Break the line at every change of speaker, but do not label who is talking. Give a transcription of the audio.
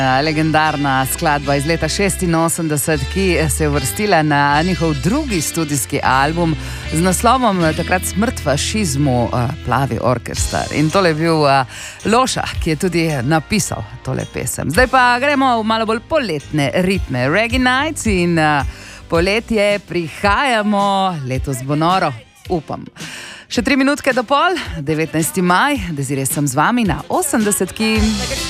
Legendarna skladba iz leta 86, ki se je uvrstila na njihov drugi studijski album z naslovom takrat Smrt fašizmu, Plavi orkester. In tole je bil Loša, ki je tudi napisal tole pesem. Zdaj pa gremo v malo bolj poletne ritme. Reggae Nights in poletje prihajamo, letos bo noro, upam. Še 3 minutke do pol, 19. maj, Desiree sem z vami na 80.